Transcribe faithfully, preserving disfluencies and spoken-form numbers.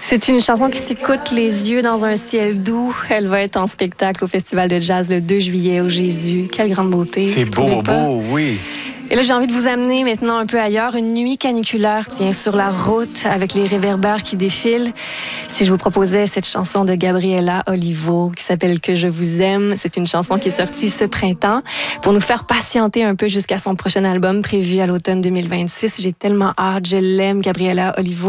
C'est une chanson qui s'écoute les yeux dans un ciel doux. Elle va être en spectacle au Festival de jazz le deux juillet au Jésus. Quelle grande beauté. C'est beau, beau, oui. Et là, j'ai envie de vous amener maintenant un peu ailleurs. Une nuit caniculaire, tiens, sur la route, avec les réverbères qui défilent. Si je vous proposais cette chanson de Gabriela Olivo, qui s'appelle « Que je vous aime », c'est une chanson qui est sortie ce printemps pour nous faire patienter un peu jusqu'à son prochain album prévu à l'automne deux mille vingt-six. J'ai tellement hâte, je l'aime, Gabriela Olivo.